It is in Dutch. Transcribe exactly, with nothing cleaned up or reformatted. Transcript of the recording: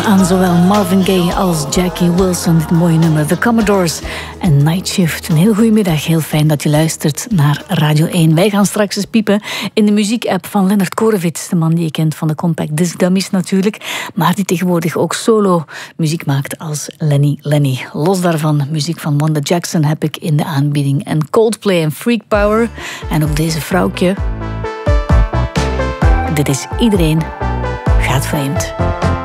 Aan zowel Marvin Gaye als Jackie Wilson, dit mooie nummer The Commodores en Night Shift. Een heel goede middag, heel fijn dat je luistert naar Radio één. Wij gaan straks eens piepen in de muziekapp van Leonard Korovits, de man die je kent van de Compact Disc Dummies natuurlijk, maar die tegenwoordig ook solo muziek maakt als Lenny Lenny. Los daarvan, muziek van Wanda Jackson heb ik in de aanbieding en Coldplay en Freak Power en ook deze vrouwtje. Dit is Iedereen gaat vreemd.